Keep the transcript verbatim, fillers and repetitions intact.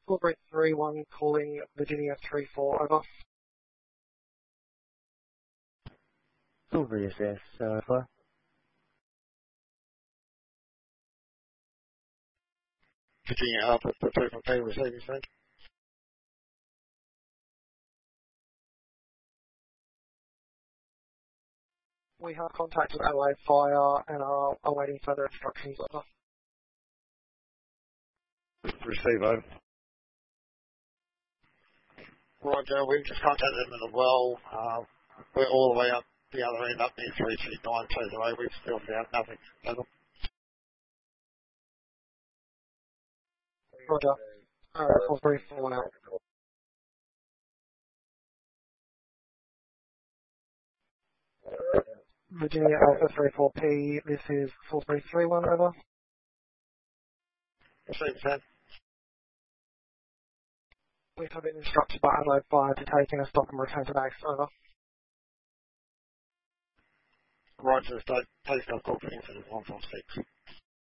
Salisbury three one calling Virginia three four, over. Salisbury S S, over. Virginia Alpha, the two from P receiving, send. We have contacted Adelaide Fire and are awaiting further instructions, over. Receive, over. Roger, we've just contacted them as well. Uh, we're all the way up the other end, up near three six nine two away. We've still found nothing. Over. Roger. Uh, Salisbury four one out. Virginia Alpha three four P, this is Salisbury three one, over. Receive, send. We have been instructed by Adelaide Fire to take in a stop and return to base, over. Roger, take, take stock call for incident one four six.